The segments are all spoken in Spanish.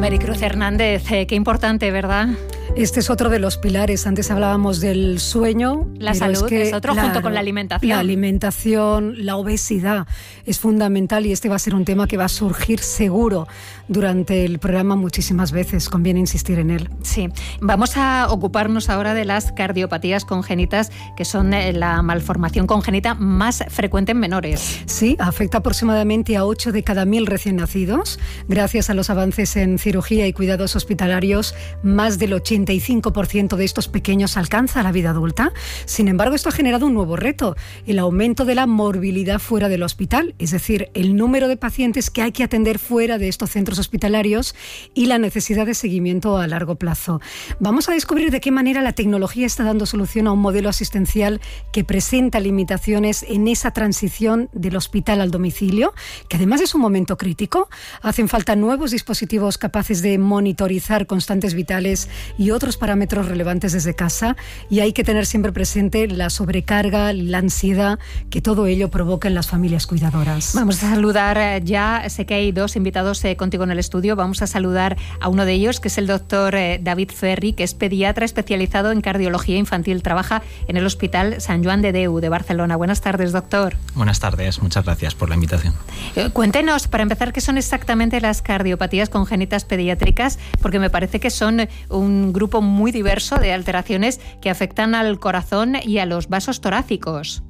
Maricruz Hernández, qué importante, ¿verdad? Este es otro de los pilares. Antes hablábamos del sueño. La salud es otro, junto con la alimentación. La alimentación, la obesidad es fundamental y este va a ser un tema que va a surgir seguro durante el programa muchísimas veces. Conviene insistir en él. Sí. Vamos a ocuparnos ahora de las cardiopatías congénitas, que son la malformación congénita más frecuente en menores. Sí, afecta aproximadamente a 8 de cada 1000 recién nacidos. Gracias a los avances en cirugía y cuidados hospitalarios, más del 85% de estos pequeños alcanza la vida adulta. Sin embargo, esto ha generado un nuevo reto, el aumento de la morbilidad fuera del hospital, es decir, el número de pacientes que hay que atender fuera de estos centros hospitalarios y la necesidad de seguimiento a largo plazo. Vamos a descubrir de qué manera la tecnología está dando solución a un modelo asistencial que presenta limitaciones en esa transición del hospital al domicilio, que además es un momento crítico. Hacen falta nuevos dispositivos capaces de monitorizar constantes vitales y otros parámetros relevantes desde casa, y hay que tener siempre presente la sobrecarga, la ansiedad que todo ello provoca en las familias cuidadoras. Vamos a saludar ya, sé que hay dos invitados contigo en el estudio. Vamos a saludar a uno de ellos, que es el doctor David Ferri, que es pediatra especializado en cardiología infantil. Trabaja en el Hospital Sant Joan de Déu de Barcelona. Buenas tardes, doctor. Buenas tardes, muchas gracias por la invitación. Cuéntenos, para empezar, qué son exactamente las cardiopatías congénitas pediátricas, porque me parece que son un grupo muy diverso de alteraciones que afectan al corazón y a los vasos torácicos.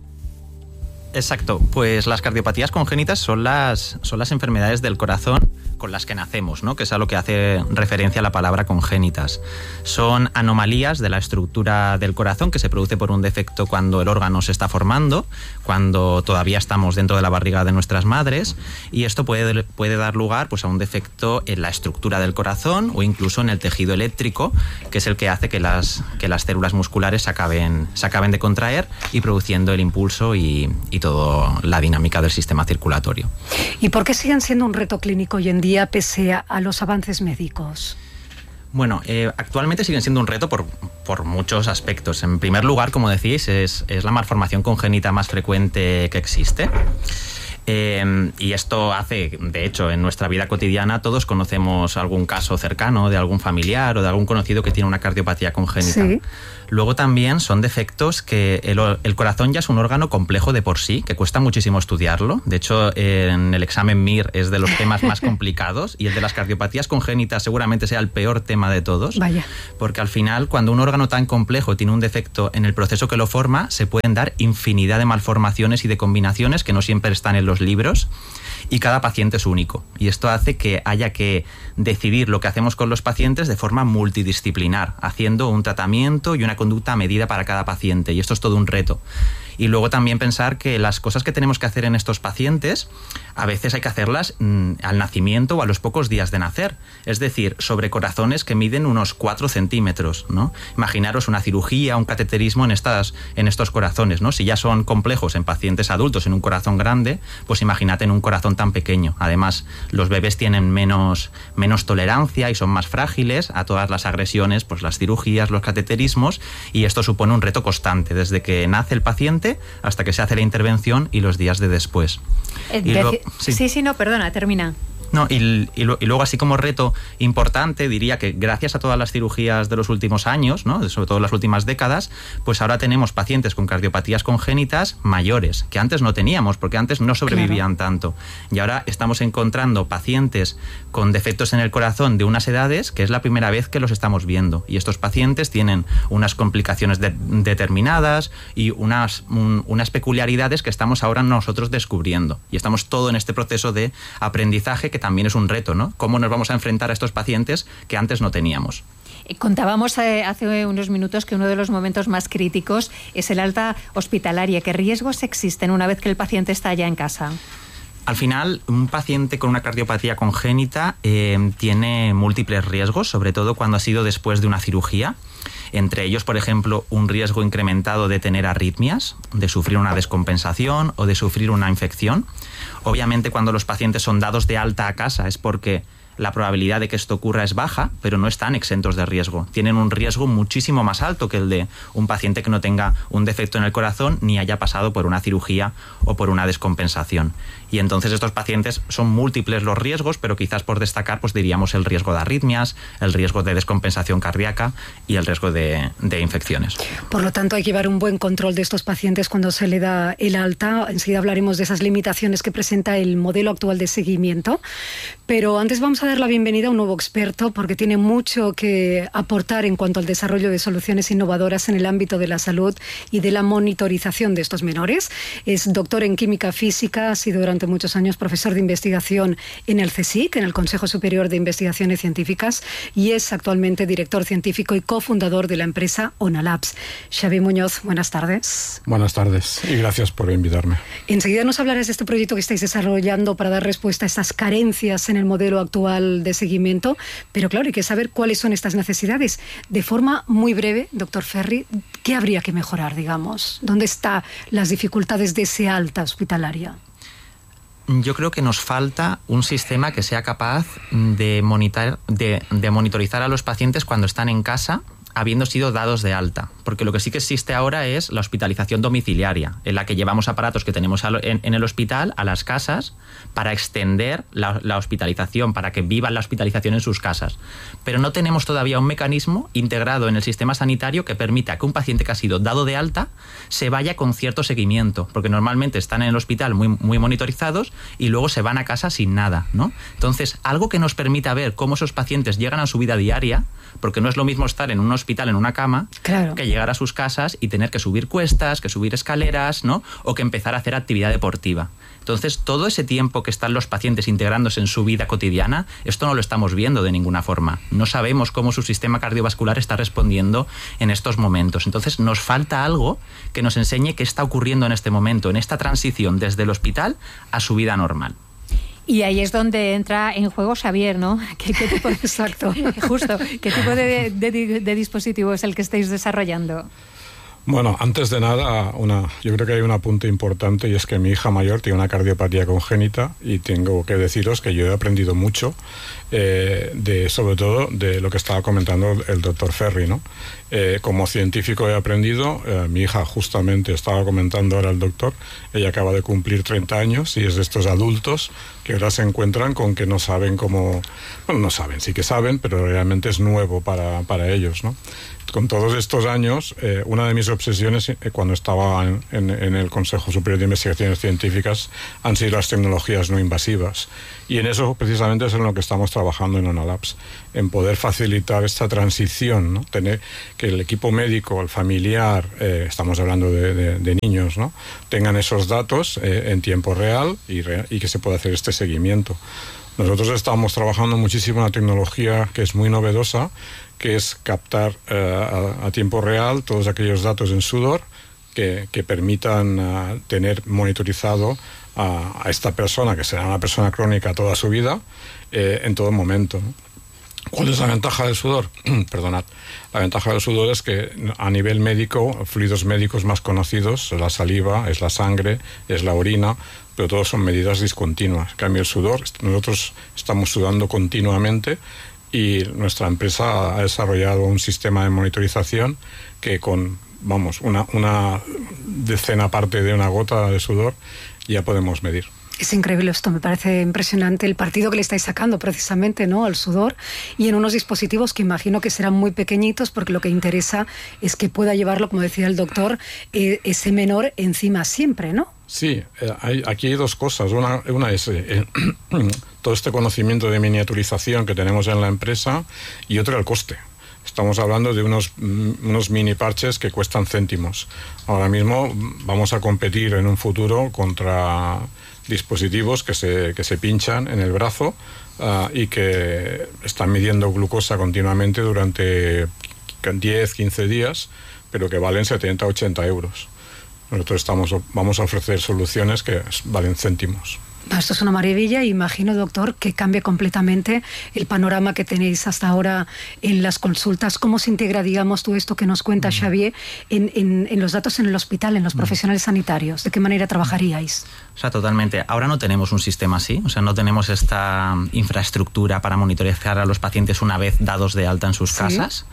Exacto, pues las cardiopatías congénitas son las enfermedades del corazón con las que nacemos, ¿no? Que es a lo que hace referencia la palabra congénitas. Son anomalías de la estructura del corazón que se produce por un defecto cuando el órgano se está formando, cuando todavía estamos dentro de la barriga de nuestras madres, y esto puede dar lugar, pues, a un defecto en la estructura del corazón o incluso en el tejido eléctrico, que es el que hace que las células musculares se acaben de contraer y produciendo el impulso y toda la dinámica del sistema circulatorio. ¿Y por qué siguen siendo un reto clínico hoy en día pese a los avances médicos? Bueno, actualmente siguen siendo un reto por muchos aspectos. En primer lugar, como decís, es la malformación congénita más frecuente que existe. Y esto hace, de hecho, en nuestra vida cotidiana todos conocemos algún caso cercano de algún familiar o de algún conocido que tiene una cardiopatía congénita. Sí. Luego también son defectos que el corazón ya es un órgano complejo de por sí, que cuesta muchísimo estudiarlo. De hecho, en el examen MIR es de los temas más complicados, y el de las cardiopatías congénitas seguramente sea el peor tema de todos. Vaya. Porque al final, cuando un órgano tan complejo tiene un defecto en el proceso que lo forma, se pueden dar infinidad de malformaciones y de combinaciones que no siempre están en los libros, y cada paciente es único. Y esto hace que haya que decidir lo que hacemos con los pacientes de forma multidisciplinar, haciendo un tratamiento y una conducta a medida para cada paciente. Y esto es todo un reto. Y luego también pensar que las cosas que tenemos que hacer en estos pacientes, a veces hay que hacerlas al nacimiento o a los pocos días de nacer. Es decir, sobre corazones que miden unos 4 centímetros, ¿no? Imaginaros una cirugía, un cateterismo en estos corazones, ¿no? Si ya son complejos en pacientes adultos en un corazón grande, pues imagínate en un corazón tan pequeño. Además, los bebés tienen menos tolerancia y son más frágiles a todas las agresiones, pues las cirugías, los cateterismos, y esto supone un reto constante desde que nace el paciente hasta que se hace la intervención y los días de después. Perdona, termina. No, y luego, así como reto importante, diría que gracias a todas las cirugías de los últimos años, ¿no?, sobre todo las últimas décadas, pues ahora tenemos pacientes con cardiopatías congénitas mayores, que antes no teníamos, porque antes no sobrevivían tanto. Y ahora estamos encontrando pacientes con defectos en el corazón de unas edades que es la primera vez que los estamos viendo. Y estos pacientes tienen unas complicaciones determinadas y unas peculiaridades que estamos ahora nosotros descubriendo. Y estamos todo en este proceso de aprendizaje, que también es un reto, ¿no? ¿Cómo nos vamos a enfrentar a estos pacientes que antes no teníamos? Contábamos hace unos minutos que uno de los momentos más críticos es el alta hospitalaria. ¿Qué riesgos existen una vez que el paciente está ya en casa? Al final, un paciente con una cardiopatía congénita tiene múltiples riesgos, sobre todo cuando ha sido después de una cirugía. Entre ellos, por ejemplo, un riesgo incrementado de tener arritmias, de sufrir una descompensación o de sufrir una infección. Obviamente, cuando los pacientes son dados de alta a casa es porque la probabilidad de que esto ocurra es baja, pero no están exentos de riesgo. Tienen un riesgo muchísimo más alto que el de un paciente que no tenga un defecto en el corazón ni haya pasado por una cirugía o por una descompensación. Y entonces estos pacientes son múltiples los riesgos, pero quizás por destacar pues diríamos el riesgo de arritmias, el riesgo de descompensación cardíaca y el riesgo de infecciones. Por lo tanto, hay que llevar un buen control de estos pacientes cuando se le da el alta. Enseguida hablaremos de esas limitaciones que presenta el modelo actual de seguimiento. Pero antes vamos a dar la bienvenida a un nuevo experto porque tiene mucho que aportar en cuanto al desarrollo de soluciones innovadoras en el ámbito de la salud y de la monitorización de estos menores. Es doctor en química física, ha sido durante muchos años profesor de investigación en el CSIC, en el Consejo Superior de Investigaciones Científicas, y es actualmente director científico y cofundador de la empresa ONALabs. Xavi Muñoz, buenas tardes. Buenas tardes y gracias por invitarme. Enseguida nos hablarás de este proyecto que estáis desarrollando para dar respuesta a estas carencias en el modelo actual de seguimiento, pero claro, hay que saber cuáles son estas necesidades. De forma muy breve, doctor Ferri, ¿qué habría que mejorar, digamos? ¿Dónde están las dificultades de ese alta hospitalaria? Yo creo que nos falta un sistema que sea capaz de monitorizar a los pacientes cuando están en casa, habiendo sido dados de alta. Porque lo que sí que existe ahora es la hospitalización domiciliaria, en la que llevamos aparatos que tenemos en el hospital a las casas para extender la hospitalización, para que vivan la hospitalización en sus casas. Pero no tenemos todavía un mecanismo integrado en el sistema sanitario que permita que un paciente que ha sido dado de alta se vaya con cierto seguimiento, porque normalmente están en el hospital muy monitorizados y luego se van a casa sin nada, ¿no? Entonces, algo que nos permita ver cómo esos pacientes llegan a su vida diaria, porque no es lo mismo estar en un hospital, en una cama, claro, que llegar a sus casas y tener que subir cuestas, que subir escaleras, ¿no? O que empezar a hacer actividad deportiva. Entonces, todo ese tiempo que están los pacientes integrándose en su vida cotidiana, esto no lo estamos viendo de ninguna forma. No sabemos cómo su sistema cardiovascular está respondiendo en estos momentos. Entonces, nos falta algo que nos enseñe qué está ocurriendo en este momento, en esta transición desde el hospital a su vida normal. Y ahí es donde entra en juego Xavier, ¿no? ¿Qué tipo de, exacto, justo, ¿qué tipo de dispositivo es el que estáis desarrollando? Bueno, antes de nada, yo creo que hay un apunte importante, y es que mi hija mayor tiene una cardiopatía congénita y tengo que deciros que yo he aprendido mucho, sobre todo de lo que estaba comentando el doctor Ferri, ¿no? Como científico he aprendido, mi hija justamente estaba comentando ahora el doctor, ella acaba de cumplir 30 años y es de estos adultos que ahora se encuentran con que no saben cómo, bueno, no saben, sí que saben, pero realmente es nuevo para ellos, ¿no? Con todos estos años, una de mis obsesiones cuando estaba en el Consejo Superior de Investigaciones Científicas han sido las tecnologías no invasivas. Y en eso precisamente es en lo que estamos trabajando en ONALabs, en poder facilitar esta transición, ¿no? Tener que el equipo médico, el familiar, estamos hablando de niños, ¿no? Tengan esos datos en tiempo real y que se pueda hacer este seguimiento. Nosotros estamos trabajando muchísimo en una tecnología que es muy novedosa, que es captar a tiempo real todos aquellos datos en sudor que permitan tener monitorizado a esta persona, que será una persona crónica toda su vida, en todo momento, ¿no? ¿Cuál es la ventaja del sudor? Perdonad. La ventaja del sudor es que a nivel médico, fluidos médicos más conocidos, la saliva, es la sangre, es la orina, pero todos son medidas discontinuas. En cambio, el sudor, nosotros estamos sudando continuamente y nuestra empresa ha desarrollado un sistema de monitorización que con, una decena parte de una gota de sudor ya podemos medir. Es increíble esto, me parece impresionante el partido que le estáis sacando precisamente, ¿no?, al sudor, y en unos dispositivos que imagino que serán muy pequeñitos porque lo que interesa es que pueda llevarlo, como decía el doctor, ese menor encima siempre, ¿no? Sí, aquí hay dos cosas. Una es todo este conocimiento de miniaturización que tenemos en la empresa y otra el coste. Estamos hablando de unos mini parches que cuestan céntimos. Ahora mismo vamos a competir en un futuro contra dispositivos que se pinchan en el brazo y que están midiendo glucosa continuamente durante 10, 15 días, pero que valen 70, 80 euros. Nosotros vamos a ofrecer soluciones que valen céntimos. Esto es una maravilla. Imagino, doctor, que cambia completamente el panorama que tenéis hasta ahora en las consultas. ¿Cómo se integra, digamos, todo esto que nos cuenta Xavier en los datos en el hospital, en los profesionales sanitarios? ¿De qué manera trabajaríais? O sea, totalmente. Ahora no tenemos un sistema así, o sea, no tenemos esta infraestructura para monitorizar a los pacientes una vez dados de alta en sus casas,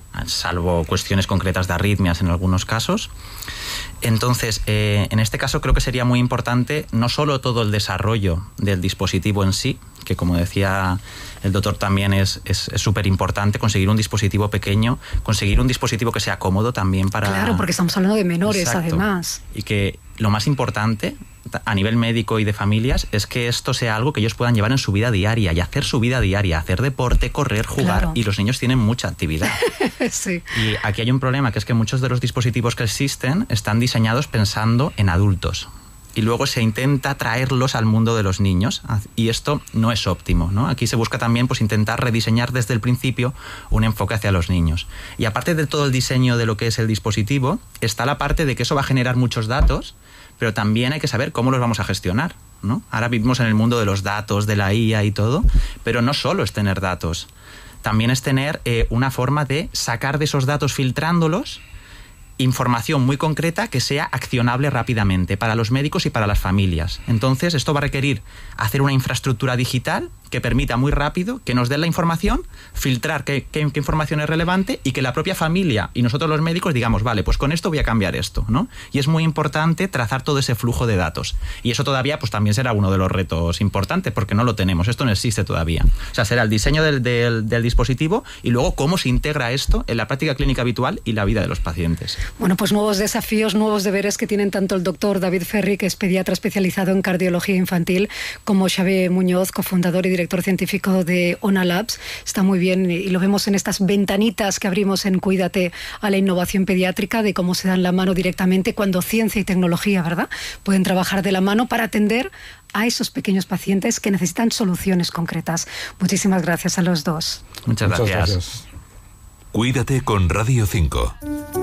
salvo cuestiones concretas de arritmias en algunos casos. Entonces, en este caso creo que sería muy importante no solo todo el desarrollo del dispositivo en sí, que como decía el doctor también es súper importante, conseguir un dispositivo pequeño, conseguir un dispositivo que sea cómodo también para... Claro, porque estamos hablando de menores. Exacto. Además. Y que lo más importante a nivel médico y de familias es que esto sea algo que ellos puedan llevar en su vida diaria y hacer su vida diaria, hacer deporte, correr, jugar. Claro. Y los niños tienen mucha actividad. Sí. Y aquí hay un problema, que es que muchos de los dispositivos que existen están diseñados pensando en adultos. Y luego se intenta traerlos al mundo de los niños, y esto no es óptimo, ¿no? Aquí se busca también pues intentar rediseñar desde el principio un enfoque hacia los niños. Y aparte de todo el diseño de lo que es el dispositivo, está la parte de que eso va a generar muchos datos, pero también hay que saber cómo los vamos a gestionar, ¿no? Ahora vivimos en el mundo de los datos, de la IA y todo, pero no solo es tener datos, también es tener una forma de sacar de esos datos, filtrándolos, información muy concreta que sea accionable rápidamente para los médicos y para las familias. Entonces, esto va a requerir hacer una infraestructura digital que permita muy rápido que nos den la información, filtrar qué información es relevante y que la propia familia y nosotros los médicos digamos, vale, pues con esto voy a cambiar esto, ¿no? Y es muy importante trazar todo ese flujo de datos. Y eso todavía pues también será uno de los retos importantes porque no lo tenemos, esto no existe todavía. O sea, será el diseño del dispositivo y luego cómo se integra esto en la práctica clínica habitual y la vida de los pacientes. Bueno, pues nuevos desafíos, nuevos deberes que tienen tanto el doctor David Ferri, que es pediatra especializado en cardiología infantil, como Xavier Muñoz, cofundador y director científico de ONA Labs. Está muy bien y lo vemos en estas ventanitas que abrimos en Cuídate a la innovación pediátrica, de cómo se dan la mano directamente cuando ciencia y tecnología, ¿verdad?, pueden trabajar de la mano para atender a esos pequeños pacientes que necesitan soluciones concretas. Muchísimas gracias a los dos. Muchas gracias. Cuídate con Radio 5.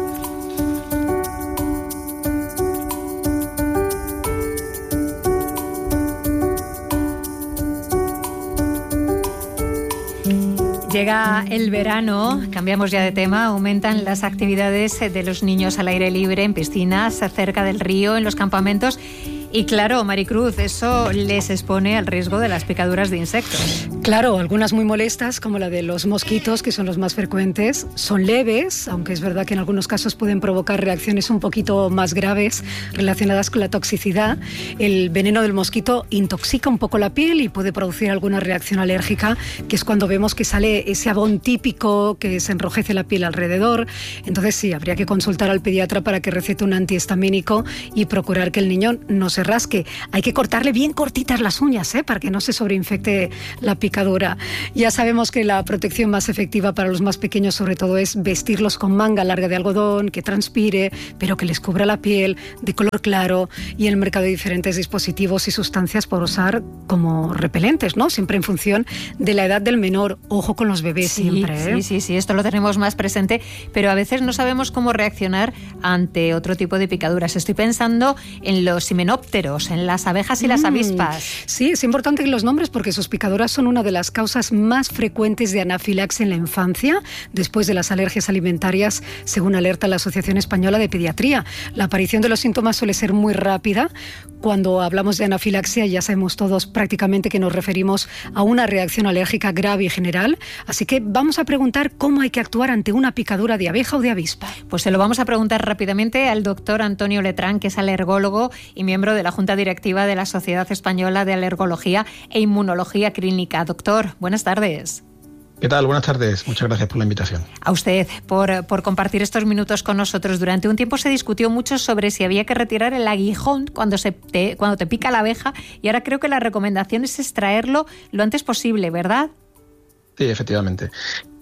Llega el verano, cambiamos ya de tema, aumentan las actividades de los niños al aire libre, en piscinas, cerca del río, en los campamentos. Y claro, Maricruz, eso les expone al riesgo de las picaduras de insectos. Claro, algunas muy molestas, como la de los mosquitos, que son los más frecuentes, son leves, aunque es verdad que en algunos casos pueden provocar reacciones un poquito más graves relacionadas con la toxicidad. El veneno del mosquito intoxica un poco la piel y puede producir alguna reacción alérgica, que es cuando vemos que sale ese abón típico, que se enrojece la piel alrededor. Entonces sí, habría que consultar al pediatra para que recete un antihistamínico y procurar que el niño no se rasque. Hay que cortarle bien cortitas las uñas, para que no se sobreinfecte la picadura. Ya sabemos que la protección más efectiva para los más pequeños sobre todo es vestirlos con manga larga de algodón, que transpire, pero que les cubra la piel, de color claro, y en el mercado hay diferentes dispositivos y sustancias por usar como repelentes, ¿no? Siempre en función de la edad del menor. Ojo con los bebés siempre. Sí, esto lo tenemos más presente, pero a veces no sabemos cómo reaccionar ante otro tipo de picaduras. Estoy pensando en los himenópteros, en las abejas y las avispas. Sí, es importante que los nombres porque sus picaduras son una de las causas más frecuentes de anafilaxia en la infancia, después de las alergias alimentarias, según alerta la Asociación Española de Pediatría. La aparición de los síntomas suele ser muy rápida. Cuando hablamos de anafilaxia ya sabemos todos prácticamente que nos referimos a una reacción alérgica grave y general. Así que vamos a preguntar cómo hay que actuar ante una picadura de abeja o de avispa. Pues se lo vamos a preguntar rápidamente al doctor Antonio Letrán, que es alergólogo y miembro de la Junta Directiva de la Sociedad Española de Alergología e Inmunología Clínica. Doctor, buenas tardes. ¿Qué tal? Buenas tardes. Muchas gracias por la invitación. A usted por compartir estos minutos con nosotros. Durante un tiempo se discutió mucho sobre si había que retirar el aguijón cuando te pica la abeja, y ahora creo que la recomendación es extraerlo lo antes posible, ¿verdad? Sí, efectivamente.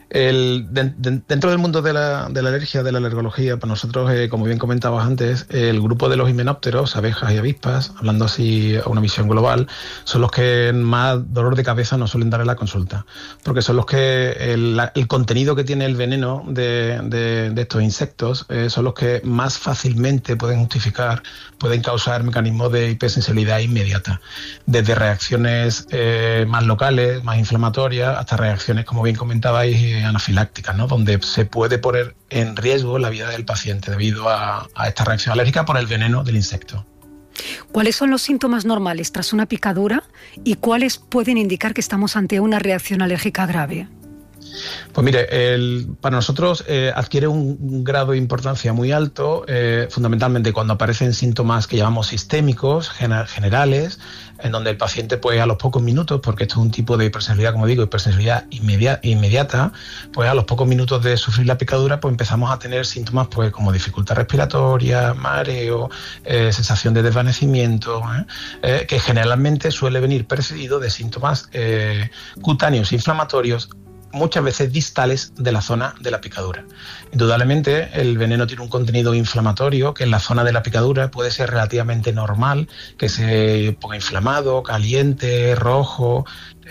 Dentro del mundo de la alergia, de la alergología, para nosotros, como bien comentabas antes, el grupo de los himenópteros, abejas y avispas, hablando así a una visión global, son los que más dolor de cabeza nos suelen dar en la consulta, porque son los que el contenido que tiene el veneno de estos insectos son los que más fácilmente pueden causar mecanismos de hipersensibilidad inmediata, desde reacciones más locales, más inflamatorias, hasta reacciones, como bien comentabais, anafilácticas, ¿no? Donde se puede poner en riesgo la vida del paciente debido a esta reacción alérgica por el veneno del insecto. ¿Cuáles son los síntomas normales tras una picadura y cuáles pueden indicar que estamos ante una reacción alérgica grave? Pues mire, para nosotros adquiere un grado de importancia muy alto, fundamentalmente cuando aparecen síntomas que llamamos sistémicos, generales, en donde el paciente, pues a los pocos minutos, porque esto es un tipo de hipersensibilidad, como digo, hipersensibilidad inmediata, pues a los pocos minutos de sufrir la picadura, pues empezamos a tener síntomas, pues como dificultad respiratoria, mareo, sensación de desvanecimiento, que generalmente suele venir precedido de síntomas cutáneos inflamatorios, muchas veces distales de la zona de la picadura. Indudablemente, el veneno tiene un contenido inflamatorio que en la zona de la picadura puede ser relativamente normal, que se ponga inflamado, caliente, rojo,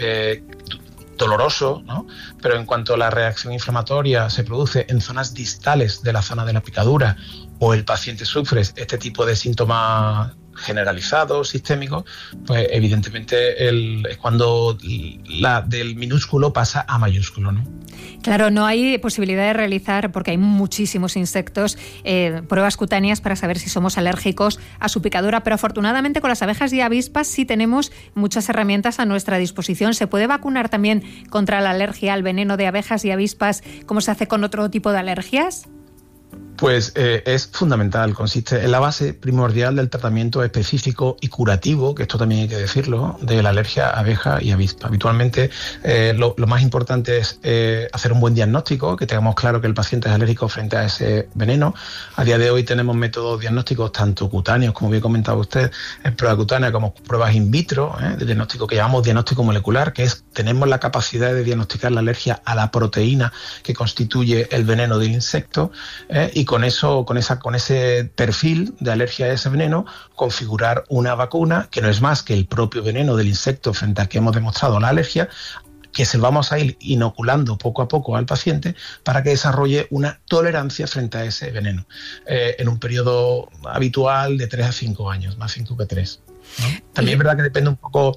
doloroso, ¿no? Pero en cuanto la reacción inflamatoria se produce en zonas distales de la zona de la picadura o el paciente sufre este tipo de síntomas generalizados, sistémicos, pues evidentemente es cuando del minúsculo pasa a mayúsculo, ¿no? Claro, no hay posibilidad de realizar, porque hay muchísimos insectos, pruebas cutáneas para saber si somos alérgicos a su picadura, pero afortunadamente con las abejas y avispas sí tenemos muchas herramientas a nuestra disposición. ¿Se puede vacunar también contra la alergia al veneno de abejas y avispas como se hace con otro tipo de alergias? Pues es fundamental, consiste en la base primordial del tratamiento específico y curativo, que esto también hay que decirlo, de la alergia a abeja y avispa. Habitualmente lo más importante es hacer un buen diagnóstico, que tengamos claro que el paciente es alérgico frente a ese veneno. A día de hoy tenemos métodos diagnósticos tanto cutáneos, como bien comentaba usted, en prueba cutánea, como pruebas in vitro, de diagnóstico que llamamos diagnóstico molecular, que es tenemos la capacidad de diagnosticar la alergia a la proteína que constituye el veneno del insecto, y con ese perfil de alergia a ese veneno, configurar una vacuna que no es más que el propio veneno del insecto frente al que hemos demostrado la alergia, que se vamos a ir inoculando poco a poco al paciente para que desarrolle una tolerancia frente a ese veneno, en un periodo habitual de 3 a 5 años, más 5 que 3, ¿no? También es verdad que depende un poco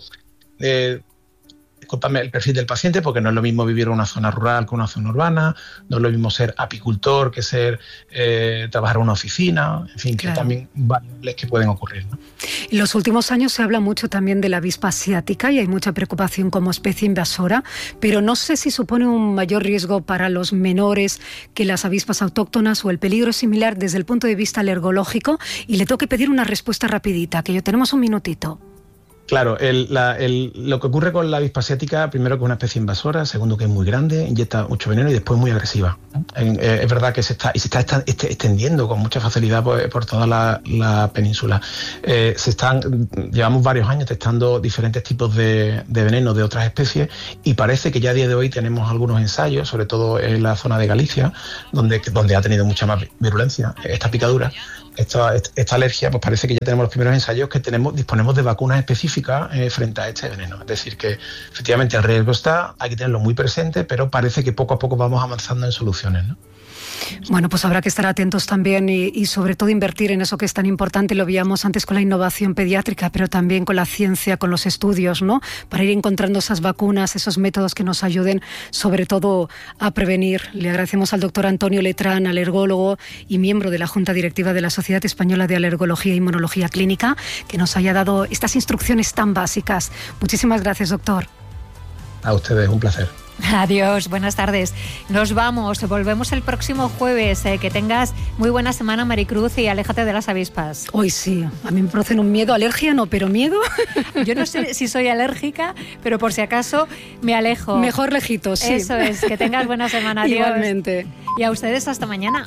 el perfil del paciente, porque no es lo mismo vivir en una zona rural que una zona urbana, no es lo mismo ser apicultor que ser trabajar en una oficina, en fin, claro, que también variables que pueden ocurrir, ¿no? En los últimos años se habla mucho también de la avispa asiática y hay mucha preocupación como especie invasora, pero no sé si supone un mayor riesgo para los menores que las avispas autóctonas o el peligro es similar desde el punto de vista alergológico, y le tengo que pedir una respuesta rapidita, que ya tenemos un minutito. Claro, lo que ocurre con la avispa asiática, primero que es una especie invasora, segundo que es muy grande, inyecta mucho veneno y después muy agresiva. Es verdad que se está extendiendo con mucha facilidad por toda la península. Llevamos varios años testando diferentes tipos de veneno de otras especies y parece que ya a día de hoy tenemos algunos ensayos, sobre todo en la zona de Galicia, donde ha tenido mucha más virulencia esta picadura. Esta alergia, pues parece que ya tenemos los primeros ensayos que disponemos de vacunas específicas frente a este veneno. Es decir, que efectivamente el riesgo está, hay que tenerlo muy presente, pero parece que poco a poco vamos avanzando en soluciones, ¿no? Bueno, pues habrá que estar atentos también y sobre todo invertir en eso que es tan importante. Lo veíamos antes con la innovación pediátrica, pero también con la ciencia, con los estudios, ¿no? Para ir encontrando esas vacunas, esos métodos que nos ayuden sobre todo a prevenir. Le agradecemos al doctor Antonio Letrán, alergólogo y miembro de la Junta Directiva de la Sociedad Española de Alergología e Inmunología Clínica, que nos haya dado estas instrucciones tan básicas. Muchísimas gracias, doctor. A ustedes, un placer. Adiós, buenas tardes. Nos vamos, volvemos el próximo jueves. Que tengas muy buena semana, Maricruz, y aléjate de las avispas. Hoy sí, a mí me producen un miedo, alergia no, pero miedo. Yo no sé si soy alérgica, pero por si acaso me alejo. Mejor lejitos, sí. Eso es, que tengas buena semana. Adiós. Igualmente. Y a ustedes hasta mañana.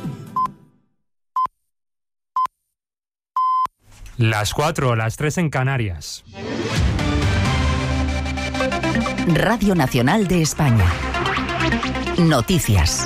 Las 4, las 3 en Canarias. Radio Nacional de España. Noticias.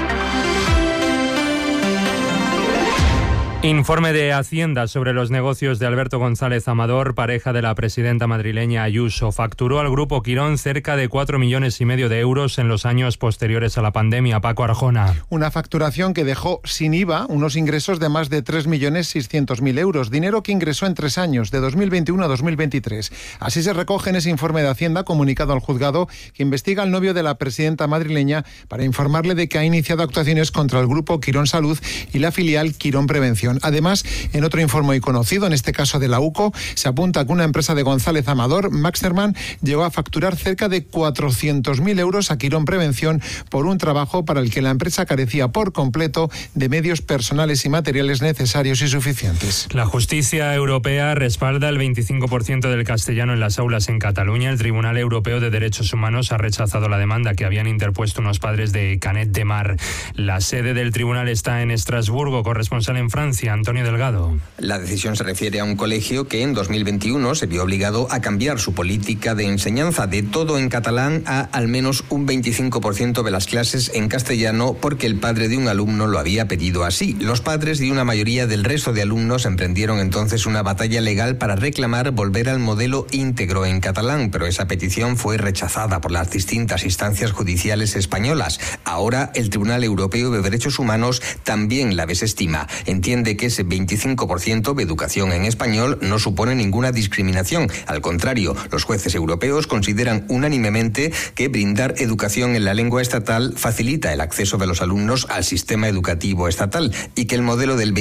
Informe de Hacienda sobre los negocios de Alberto González Amador, pareja de la presidenta madrileña Ayuso. Facturó al grupo Quirón cerca de 4,5 millones de euros en los años posteriores a la pandemia. Paco Arjona. Una facturación que dejó sin IVA unos ingresos de más de 3.600.000 euros, dinero que ingresó en 3 años, de 2021 a 2023. Así se recoge en ese informe de Hacienda comunicado al juzgado que investiga al novio de la presidenta madrileña para informarle de que ha iniciado actuaciones contra el grupo Quirón Salud y la filial Quirón Prevención. Además, en otro informe hoy conocido, en este caso de la UCO, se apunta que una empresa de González Amador, Maxterman, llegó a facturar cerca de 400.000 euros a Quirón Prevención por un trabajo para el que la empresa carecía por completo de medios personales y materiales necesarios y suficientes. La justicia europea respalda el 25% del castellano en las aulas en Cataluña. El Tribunal Europeo de Derechos Humanos ha rechazado la demanda que habían interpuesto unos padres de Canet de Mar. La sede del tribunal está en Estrasburgo. Corresponsal en Francia, Antonio Delgado. La decisión se refiere a un colegio que en 2021 se vio obligado a cambiar su política de enseñanza de todo en catalán a al menos un 25% de las clases en castellano porque el padre de un alumno lo había pedido así. Los padres y una mayoría del resto de alumnos emprendieron entonces una batalla legal para reclamar volver al modelo íntegro en catalán, pero esa petición fue rechazada por las distintas instancias judiciales españolas. Ahora el Tribunal Europeo de Derechos Humanos también la desestima. Entiende que ese 25% de educación en español no supone ninguna discriminación. Al contrario, los jueces europeos consideran unánimemente que brindar educación en la lengua estatal facilita el acceso de los alumnos al sistema educativo estatal y que el modelo del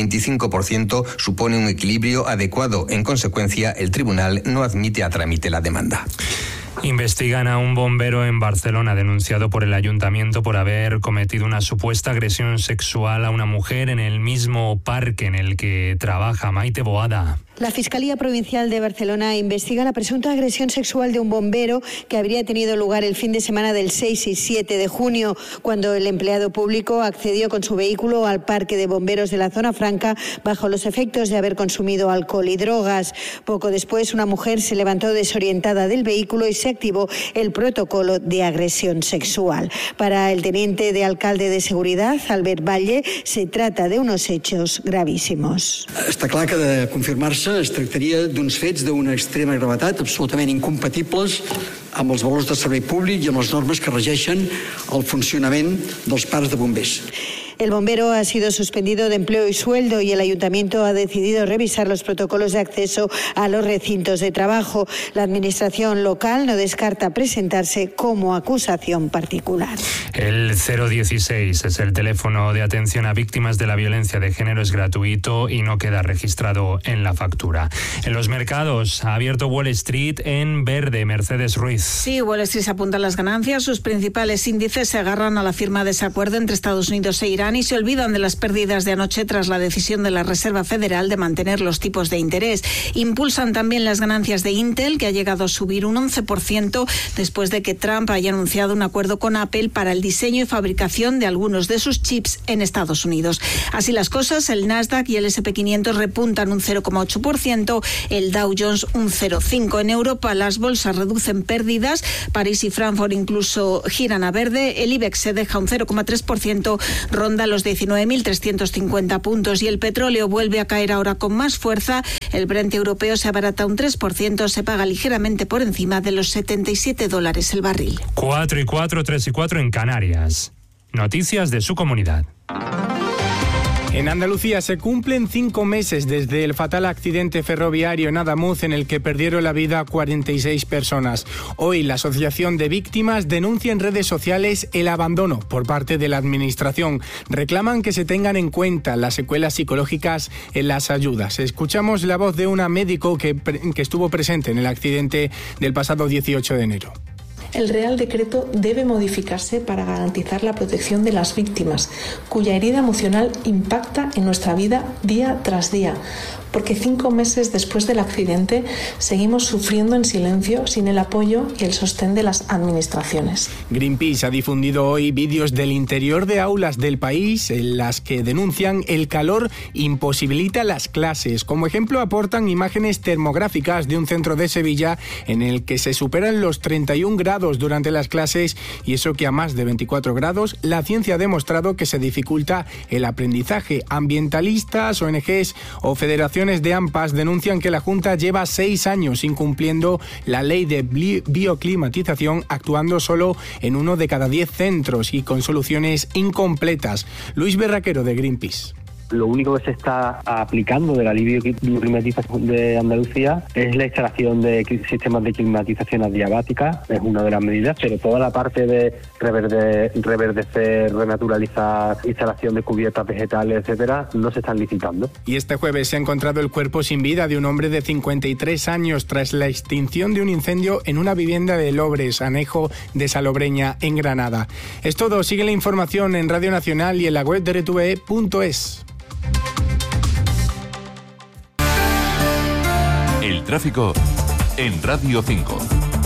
25% supone un equilibrio adecuado. En consecuencia, el tribunal no admite a trámite la demanda. Investigan a un bombero en Barcelona denunciado por el ayuntamiento por haber cometido una supuesta agresión sexual a una mujer en el mismo parque en el que trabaja. Maite Boada. La Fiscalía Provincial de Barcelona investiga la presunta agresión sexual de un bombero que habría tenido lugar el fin de semana del 6 y 7 de junio, cuando el empleado público accedió con su vehículo al parque de bomberos de la Zona Franca bajo los efectos de haber consumido alcohol y drogas. Poco después, una mujer se levantó desorientada del vehículo y se activó el protocolo de agresión sexual. Para el teniente de alcalde de Seguridad, Albert Valle, se trata de unos hechos gravísimos. Està clar que de confirmar-se es tractaria d'uns fets d'una extrema gravetat, absolutament incompatibles amb els valors de servei públic i amb les normes que regeixen el funcionament dels parcs de bombers. El bombero ha sido suspendido de empleo y sueldo y el ayuntamiento ha decidido revisar los protocolos de acceso a los recintos de trabajo. La administración local no descarta presentarse como acusación particular. El 016 es el teléfono de atención a víctimas de la violencia de género, es gratuito y no queda registrado en la factura. En los mercados ha abierto Wall Street en verde. Mercedes Ruiz. Sí, Wall Street se apunta a las ganancias. Sus principales índices se agarran a la firma de ese acuerdo entre Estados Unidos e Irán y se olvidan de las pérdidas de anoche tras la decisión de la Reserva Federal de mantener los tipos de interés. Impulsan también las ganancias de Intel, que ha llegado a subir un 11% después de que Trump haya anunciado un acuerdo con Apple para el diseño y fabricación de algunos de sus chips en Estados Unidos. Así las cosas, el Nasdaq y el S&P 500 repuntan un 0,8%, el Dow Jones un 0,5%. En Europa las bolsas reducen pérdidas, París y Frankfurt incluso giran a verde, el IBEX se deja un 0,3%, ronda los 19.350 puntos y el petróleo vuelve a caer ahora con más fuerza. El Brent europeo se abarata un 3%, se paga ligeramente por encima de los $77 el barril. 4 y 4, 3 y 4 en Canarias. Noticias de su comunidad. En Andalucía se cumplen 5 meses desde el fatal accidente ferroviario en Adamuz en el que perdieron la vida 46 personas. Hoy la Asociación de Víctimas denuncia en redes sociales el abandono por parte de la Administración. Reclaman que se tengan en cuenta las secuelas psicológicas en las ayudas. Escuchamos la voz de una médico que estuvo presente en el accidente del pasado 18 de enero. El Real Decreto debe modificarse para garantizar la protección de las víctimas, cuya herida emocional impacta en nuestra vida día tras día, porque 5 meses después del accidente seguimos sufriendo en silencio sin el apoyo y el sostén de las administraciones. Greenpeace ha difundido hoy vídeos del interior de aulas del país en las que denuncian el calor imposibilita las clases. Como ejemplo aportan imágenes termográficas de un centro de Sevilla en el que se superan los 31 grados grados durante las clases, y eso que a más de 24 grados la ciencia ha demostrado que se dificulta el aprendizaje. Ambientalistas, ONGs o federaciones de AMPAs denuncian que la Junta lleva 6 años incumpliendo la ley de bioclimatización, actuando solo en 1 de cada 10 centros y con soluciones incompletas. Luis Berraquero, de Greenpeace. Lo único que se está aplicando de la ley de bioclimatización de Andalucía es la instalación de sistemas de climatización adiabática, es una de las medidas, pero toda la parte de reverdecer, renaturalizar, instalación de cubiertas vegetales, etcétera, no se están licitando. Y este jueves se ha encontrado el cuerpo sin vida de un hombre de 53 años tras la extinción de un incendio en una vivienda de Lobres, anejo de Salobreña, en Granada. Es todo, sigue la información en Radio Nacional y en la web de rtve.es. El tráfico en Radio 5.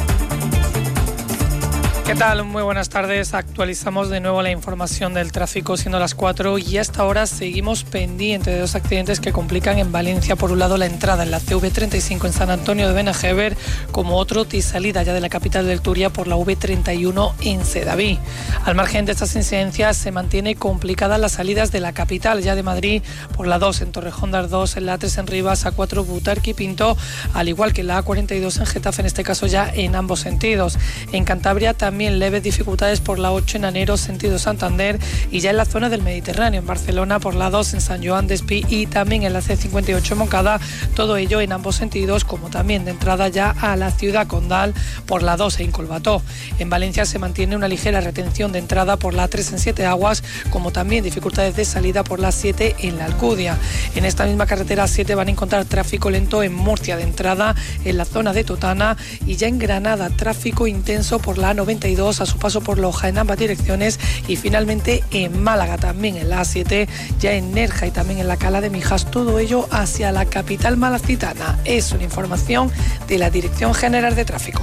¿Qué tal? Muy buenas tardes. Actualizamos de nuevo la información del tráfico, siendo las 4 y hasta ahora seguimos pendientes de 2 accidentes que complican en Valencia. Por un lado, la entrada en la CV35 en San Antonio de Benajever, como otro y salida ya de la capital del Turia por la V31 en Sedaví. Al margen de estas incidencias, se mantiene complicada las salidas de la capital ya de Madrid por la 2 en Torrejón de Ardoz, en la A3 en Rivas, A4 Butarque y Pinto, al igual que la A42 en Getafe, en este caso ya en ambos sentidos. En Cantabria también leves dificultades por la 8 en Anero, sentido Santander, y ya en la zona del Mediterráneo, en Barcelona por la 2 en San Joan d'Espí y también en la C58 en Moncada, todo ello en ambos sentidos, como también de entrada ya a la ciudad condal por la 2 en Colbató. En Valencia se mantiene una ligera retención de entrada por la 3 en Siete Aguas, como también dificultades de salida por la 7 en la Alcudia. En esta misma carretera 7 van a encontrar tráfico lento en Murcia de entrada, en la zona de Totana, y ya en Granada tráfico intenso por la A92 a su paso por Loja en ambas direcciones, y finalmente en Málaga también en la A7, ya en Nerja y también en la Cala de Mijas, todo ello hacia la capital malacitana. Es una información de la Dirección General de Tráfico.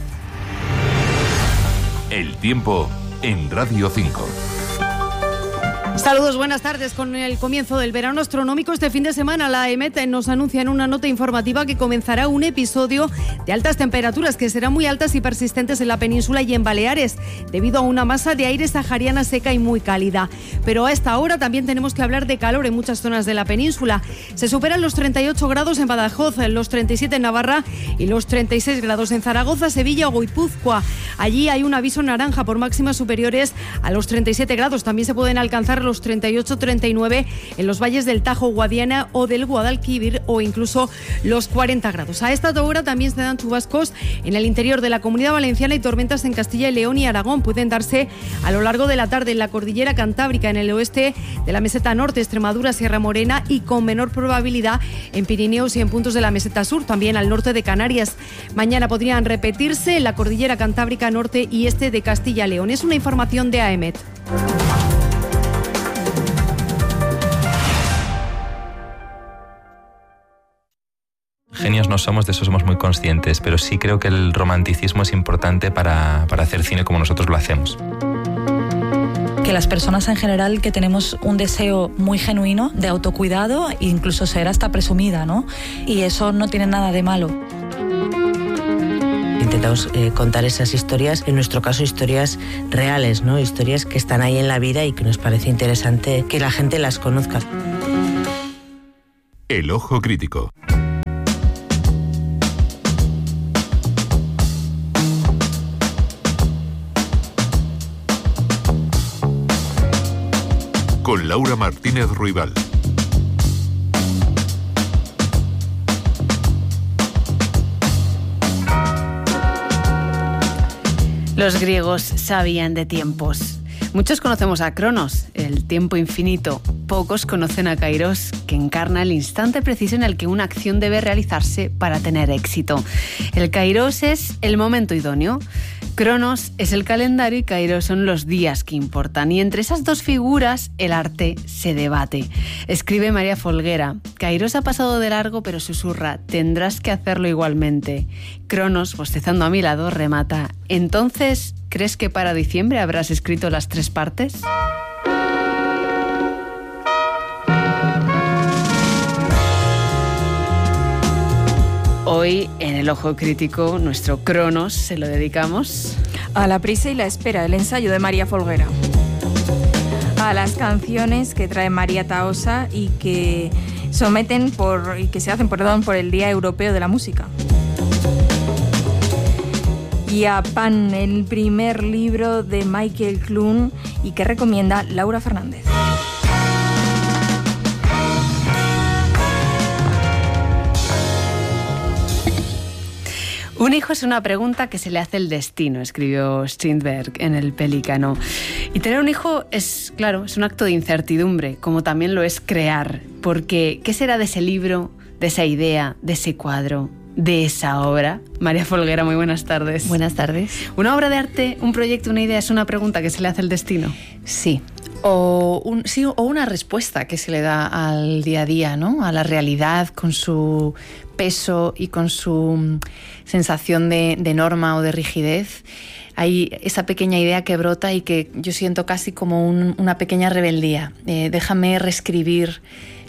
El tiempo en Radio 5. Saludos, buenas tardes. Con el comienzo del verano astronómico este fin de semana, la EMET nos anuncia en una nota informativa que comenzará un episodio de altas temperaturas que serán muy altas y persistentes en la península y en Baleares, debido a una masa de aire sahariana seca y muy cálida. Pero a esta hora también tenemos que hablar de calor en muchas zonas de la península. Se superan los 38 grados en Badajoz, los 37 en Navarra y los 36 grados en Zaragoza, Sevilla o Guipúzcoa. Allí hay un aviso naranja por máximas superiores a los 37 grados. También se pueden alcanzar los 38-39 en los valles del Tajo, Guadiana o del Guadalquivir, o incluso los 40 grados. A esta hora también se dan chubascos en el interior de la Comunidad Valenciana y tormentas en Castilla y León y Aragón. Pueden darse a lo largo de la tarde en la cordillera Cantábrica, en el oeste de la meseta norte, Extremadura, Sierra Morena, y con menor probabilidad en Pirineos y en puntos de la meseta sur, también al norte de Canarias. Mañana podrían repetirse en la cordillera Cantábrica norte y este de Castilla y León. Es una información de AEMET. Genios no somos, de eso somos muy conscientes, pero sí creo que el romanticismo es importante para hacer cine como nosotros lo hacemos. Que las personas en general que tenemos un deseo muy genuino de autocuidado, incluso ser hasta presumida, ¿no? Y eso no tiene nada de malo. Intentamos contar esas historias, en nuestro caso historias reales, ¿no? Historias que están ahí en la vida y que nos parece interesante que la gente las conozca. El ojo crítico. Con Laura Martínez Ruibal. Los griegos sabían de tiempos. Muchos conocemos a Cronos, el tiempo infinito. Pocos conocen a Kairos, que encarna el instante preciso en el que una acción debe realizarse para tener éxito. El Kairos es el momento idóneo. Cronos es el calendario y Kairos son los días que importan. Y entre esas dos figuras el arte se debate. Escribe María Folguera: Kairos ha pasado de largo, pero susurra: tendrás que hacerlo igualmente. Cronos, bostezando a mi lado, remata: entonces, ¿crees que para diciembre habrás escrito las 3 partes? Hoy, en el Ojo Crítico, nuestro Cronos se lo dedicamos A la prisa y la espera, el ensayo de María Folguera. A las canciones que trae María Tahosa y que se hacen por el Día Europeo de la Música. Y a Pan, el primer libro de Michael Clune y que recomienda Laura Fernández. Un hijo es una pregunta que se le hace el destino, escribió Strindberg en El Pelícano. Y tener un hijo es, claro, es un acto de incertidumbre, como también lo es crear. Porque, ¿qué será de ese libro, de esa idea, de ese cuadro, de esa obra? María Folguera, muy buenas tardes. Buenas tardes. ¿Una obra de arte, un proyecto, una idea es una pregunta que se le hace el destino? Sí. O una respuesta que se le da al día a día, ¿no? A la realidad, con su peso y con su sensación de norma o de rigidez. Hay esa pequeña idea que brota y que yo siento casi como una pequeña rebeldía. Déjame reescribir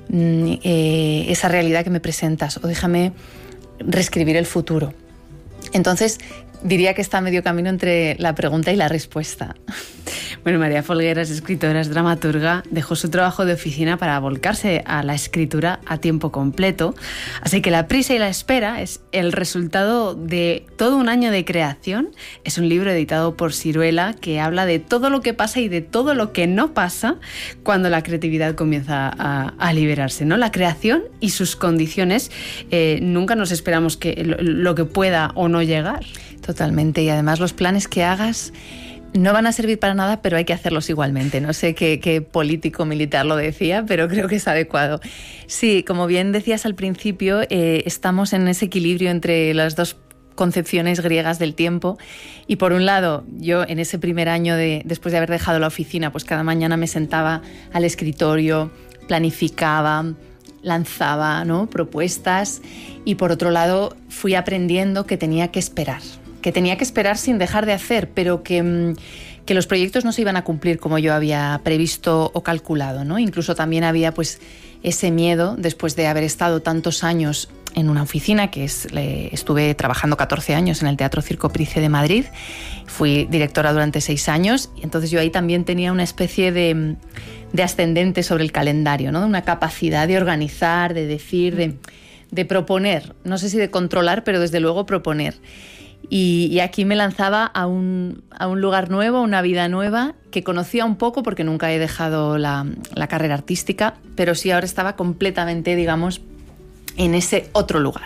esa realidad que me presentas, o déjame reescribir el futuro. Entonces, diría que está a medio camino entre la pregunta y la respuesta. Bueno, María Folguera es escritora, es dramaturga, dejó su trabajo de oficina para volcarse a la escritura a tiempo completo. Así que La prisa y la espera es el resultado de todo un año de creación. Es un libro editado por Siruela que habla de todo lo que pasa y de todo lo que no pasa cuando la creatividad comienza a liberarse, ¿no? La creación y sus condiciones. Nunca nos esperamos lo que pueda o no llegar. Totalmente, y además los planes que hagas no van a servir para nada, pero hay que hacerlos igualmente. No sé qué político militar lo decía, pero creo que es adecuado. Sí, como bien decías al principio, estamos en ese equilibrio entre las dos concepciones griegas del tiempo. Y por un lado, yo en ese primer año después de haber dejado la oficina, pues cada mañana me sentaba al escritorio, planificaba, lanzaba, ¿no?, propuestas, y por otro lado fui aprendiendo que tenía que esperar sin dejar de hacer, pero que los proyectos no se iban a cumplir como yo había previsto o calculado, ¿no? Incluso también había pues ese miedo, después de haber estado tantos años en una oficina, estuve trabajando 14 años en el Teatro Circo Price de Madrid, fui directora durante 6 años, y entonces yo ahí también tenía una especie de ascendente sobre el calendario, ¿no? De una capacidad de organizar, de decir, de proponer, no sé si de controlar, pero desde luego proponer. Y aquí me lanzaba a un lugar nuevo, a una vida nueva, que conocía un poco porque nunca he dejado la carrera artística, pero sí ahora estaba completamente, digamos, en ese otro lugar.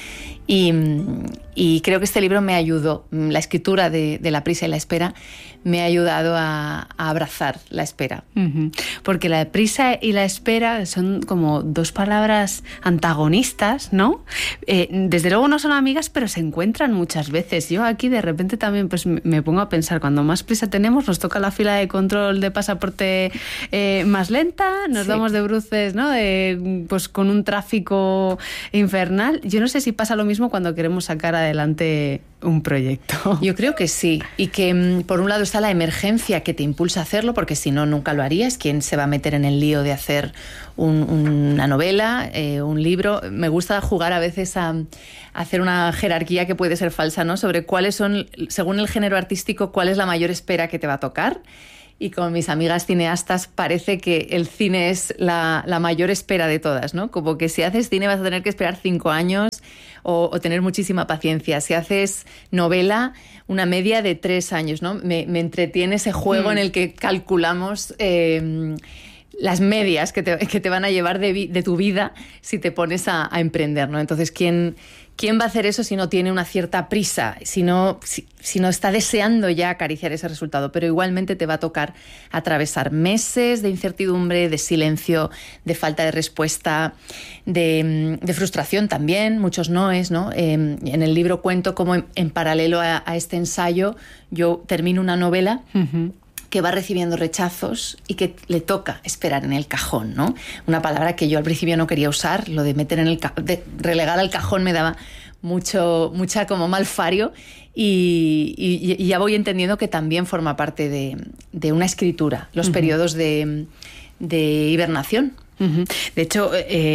Y creo que este libro me ayudó, la escritura de La prisa y la espera me ha ayudado a abrazar la espera. Uh-huh. Porque la prisa y la espera son como dos palabras antagonistas, ¿no? Desde luego no son amigas, pero se encuentran muchas veces. Yo aquí de repente también pues me pongo a pensar, cuando más prisa tenemos, nos toca la fila de control de pasaporte más lenta, nos damos de bruces, ¿no? Pues con un tráfico infernal. Yo no sé si pasa lo mismo cuando queremos sacar adelante un proyecto. Yo creo que sí, y que por un lado está la emergencia que te impulsa a hacerlo, porque si no, nunca lo harías. ¿Quién se va a meter en el lío de hacer una novela, un libro? Me gusta jugar a veces a hacer una jerarquía que puede ser falsa, ¿no? Sobre cuáles son, según el género artístico, cuál es la mayor espera que te va a tocar. Y con mis amigas cineastas parece que el cine es la mayor espera de todas, ¿no? Como que si haces cine vas a tener que esperar 5 años o tener muchísima paciencia. Si haces novela, una media de 3 años, ¿no? Me entretiene ese juego en el que calculamos las medias que te van a llevar de tu vida si te pones a emprender, ¿no? Entonces, ¿quién va a hacer eso si no tiene una cierta prisa, si no está deseando ya acariciar ese resultado? Pero igualmente te va a tocar atravesar meses de incertidumbre, de silencio, de falta de respuesta, de frustración también, muchos noes, ¿no? En el libro cuento cómo en paralelo a este ensayo yo termino una novela que va recibiendo rechazos y que le toca esperar en el cajón, ¿no? Una palabra que yo al principio no quería usar, lo de meter de relegar al cajón me daba mucha como malfario, y ya voy entendiendo que también forma parte de una escritura, los periodos de hibernación, De hecho,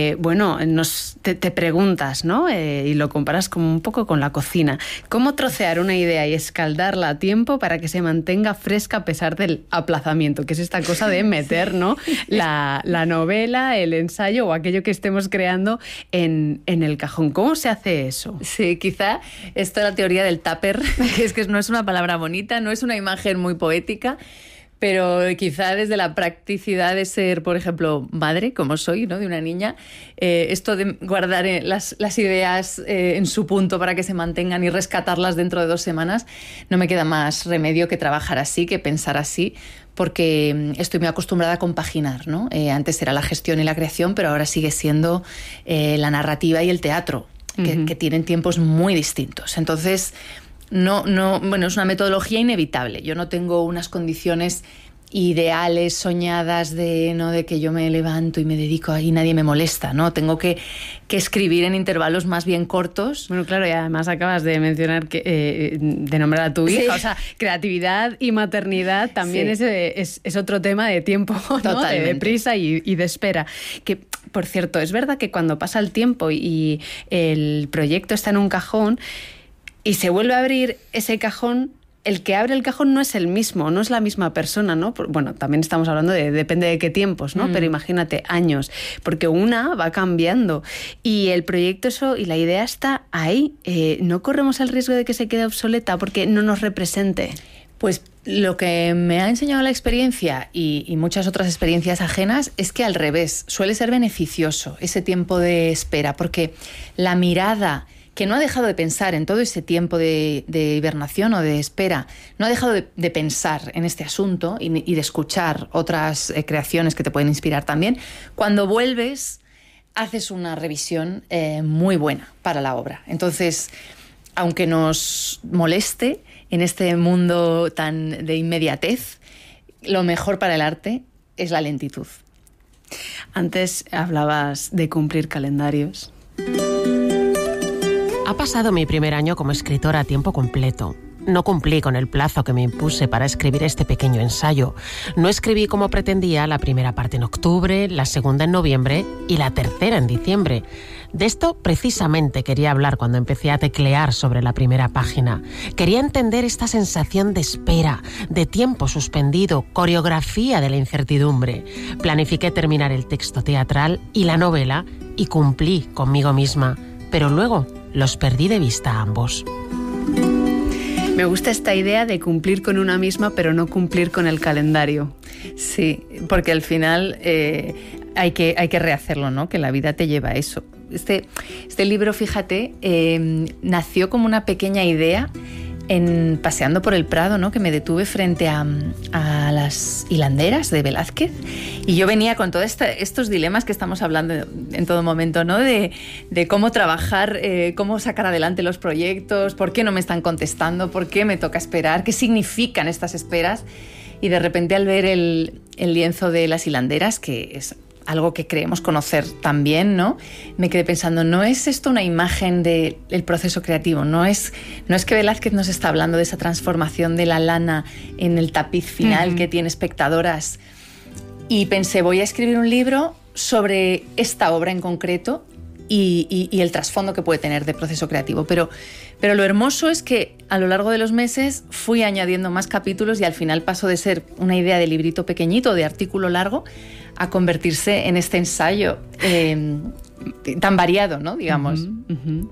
te preguntas, ¿no? Y lo comparas como un poco con la cocina. ¿Cómo trocear una idea y escaldarla a tiempo para que se mantenga fresca a pesar del aplazamiento? Que es esta cosa de meter, ¿no? la novela, el ensayo o aquello que estemos creando en el cajón. ¿Cómo se hace eso? Sí, quizá esto es la teoría del tupper, que no es una palabra bonita, no es una imagen muy poética, pero quizá desde la practicidad de ser, por ejemplo, madre, como soy, ¿no? De una niña, esto de guardar las ideas en su punto para que se mantengan y rescatarlas dentro de 2 semanas, no me queda más remedio que trabajar así, que pensar así, porque estoy muy acostumbrada a compaginar, ¿no? Antes era la gestión y la creación, pero ahora sigue siendo la narrativa y el teatro, que tienen tiempos muy distintos. Entonces, es una metodología inevitable. Yo no tengo unas condiciones ideales, soñadas de que yo me levanto y me dedico ahí y nadie me molesta, ¿no? Tengo que escribir en intervalos más bien cortos. Bueno, claro, y además acabas de mencionar de nombrar a tu hija, sí. O sea, creatividad y maternidad también sí. es otro tema de tiempo, ¿no? De prisa y de espera. Que, por cierto, es verdad que cuando pasa el tiempo y el proyecto está en un cajón y se vuelve a abrir ese cajón, el que abre el cajón no es el mismo, no es la misma persona, ¿no? Bueno, también estamos hablando depende de qué tiempos, ¿no? Pero imagínate, años, porque una va cambiando y el proyecto y la idea está ahí. ¿No corremos el riesgo de que se quede obsoleta porque no nos represente? Pues lo que me ha enseñado la experiencia y muchas otras experiencias ajenas es que al revés, suele ser beneficioso ese tiempo de espera, porque la mirada que no ha dejado de pensar en todo ese tiempo de hibernación o de espera, no ha dejado de pensar en este asunto y de escuchar otras creaciones que te pueden inspirar también, cuando vuelves haces una revisión muy buena para la obra. Entonces, aunque nos moleste en este mundo tan de inmediatez, lo mejor para el arte es la lentitud. Antes hablabas de cumplir calendarios. Ha pasado mi primer año como escritora a tiempo completo. No cumplí con el plazo que me impuse para escribir este pequeño ensayo. No escribí como pretendía la primera parte en octubre, la segunda en noviembre y la tercera en diciembre. De esto precisamente quería hablar cuando empecé a teclear sobre la primera página. Quería entender esta sensación de espera, de tiempo suspendido, coreografía de la incertidumbre. Planifiqué terminar el texto teatral y la novela y cumplí conmigo misma. Pero luego los perdí de vista a ambos. Me gusta esta idea de cumplir con una misma, pero no cumplir con el calendario. Sí, porque al final hay que rehacerlo, ¿no? Que la vida te lleva a eso. Este libro, fíjate, nació como una pequeña idea paseando por el Prado, ¿no? Que me detuve frente a las hilanderas de Velázquez y yo venía con todos estos dilemas que estamos hablando en todo momento, ¿no? De cómo trabajar, cómo sacar adelante los proyectos, por qué no me están contestando, por qué me toca esperar, qué significan estas esperas. Y de repente al ver el lienzo de las hilanderas, que es algo que creemos conocer también, ¿no? Me quedé pensando, ¿no es esto una imagen del proceso creativo? ¿No es que Velázquez nos está hablando de esa transformación de la lana en el tapiz final que tiene espectadoras? Y pensé, voy a escribir un libro sobre esta obra en concreto y el trasfondo que puede tener de proceso creativo. Pero lo hermoso es que a lo largo de los meses fui añadiendo más capítulos y al final pasó de ser una idea de librito pequeñito, de artículo largo, a convertirse en este ensayo tan variado, ¿no? Digamos.